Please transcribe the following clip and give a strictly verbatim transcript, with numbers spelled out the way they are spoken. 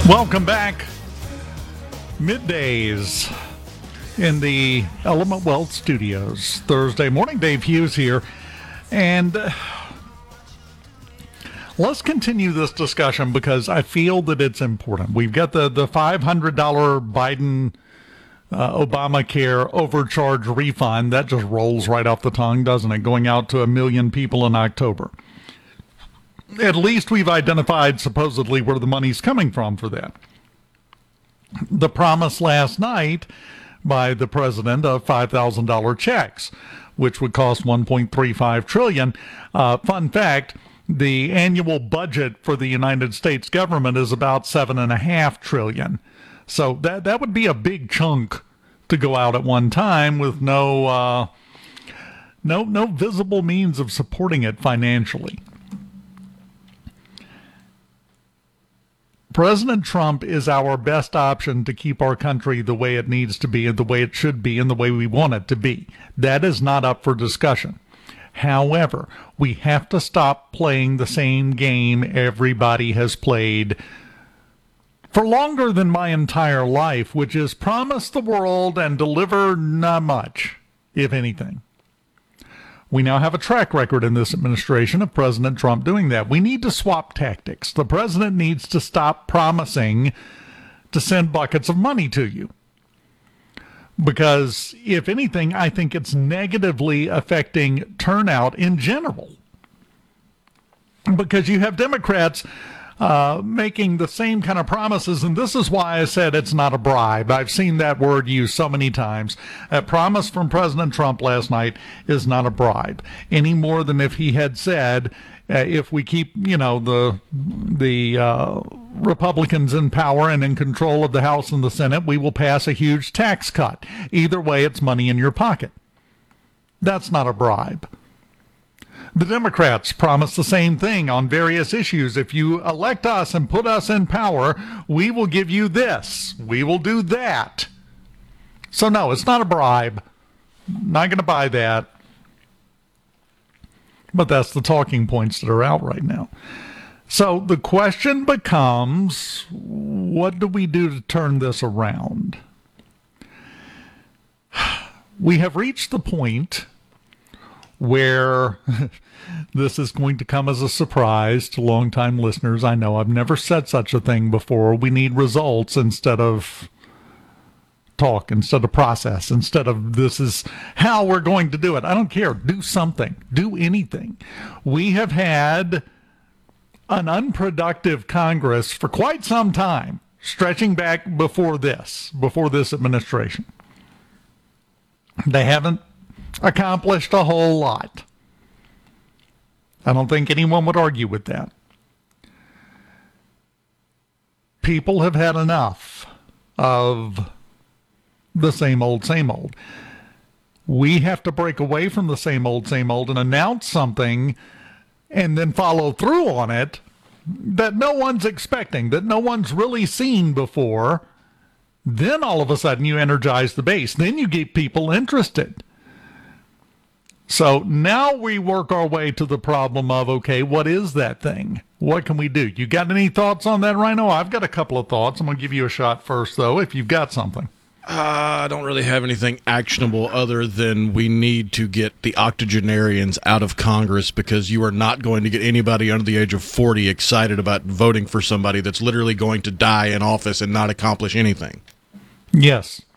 Welcome back. Middays in the Element Wealth Studios. Thursday morning, Dave Hughes here. And uh, let's continue this discussion because I feel that it's important. We've got the, the five hundred dollars Biden uh, Obamacare overcharge refund. That just rolls right off the tongue, doesn't it? Going out to a million people in October. At least we've identified supposedly where the money's coming from for that. The promise last night by the president of five thousand dollars checks, which would cost one point three five trillion dollars. Uh, fun fact, the annual budget for the United States government is about seven point five trillion dollars. So that, that would be a big chunk to go out at one time with no, uh, no, no visible means of supporting it financially. President Trump is our best option to keep our country the way it needs to be and the way it should be and the way we want it to be. That is not up for discussion. However, we have to stop playing the same game everybody has played for longer than my entire life, which is promise the world and deliver not much, if anything. We now have a track record in this administration of President Trump doing that. We need to swap tactics. The president needs to stop promising to send buckets of money to you. Because, if anything, I think it's negatively affecting turnout in general. Because you have Democrats uh, making the same kind of promises, and this is why I said it's not a bribe. I've seen that word used so many times. A promise from President Trump last night is not a bribe, any more than if he had said, uh, if we keep, you know, the the uh, Republicans in power and in control of the House and the Senate, we will pass a huge tax cut. Either way, it's money in your pocket. That's not a bribe. The Democrats promise the same thing on various issues. If you elect us and put us in power, we will give you this. We will do that. So no, it's not a bribe. Not going to buy that. But that's the talking points that are out right now. So the question becomes, what do we do to turn this around? We have reached the point where this is going to come as a surprise to longtime listeners. I know I've never said such a thing before. We need results instead of talk, instead of process, instead of this is how we're going to do it. I don't care. Do something. Do anything. We have had an unproductive Congress for quite some time, stretching back before this, before this administration. They haven't accomplished a whole lot. I don't think anyone would argue with that. People have had enough of the same old, same old. We have to break away from the same old, same old and announce something and then follow through on it that no one's expecting, that no one's really seen before. Then all of a sudden you energize the base. Then you get people interested. So now we work our way to the problem of, okay, what is that thing? What can we do? You got any thoughts on that, Rhino? I've got a couple of thoughts. I'm going to give you a shot first, though, if you've got something. Uh, I don't really have anything actionable other than we need to get the octogenarians out of Congress because you are not going to get anybody under the age of forty excited about voting for somebody that's literally going to die in office and not accomplish anything. Yes.